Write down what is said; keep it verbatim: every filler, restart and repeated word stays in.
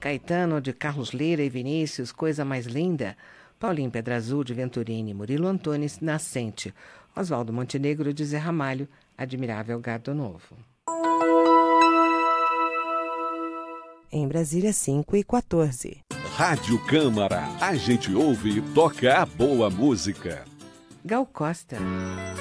Caetano, de Carlos Lira e Vinícius, Coisa Mais Linda. Paulinho Pedra Azul, de Venturini, Murilo Antunes, Nascente. Oswaldo Montenegro, de Zé Ramalho, Admirável Gado Novo. Em Brasília, cinco e quatorze. Rádio Câmara, a gente ouve e toca a boa música. Gal Costa.